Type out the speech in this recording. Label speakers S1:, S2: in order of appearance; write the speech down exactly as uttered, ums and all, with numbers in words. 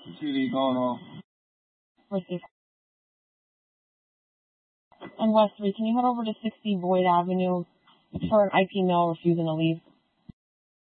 S1: T V going off.
S2: Receive. And West three, can you head over to sixty Boyd Avenue for an I P mill refusing to leave?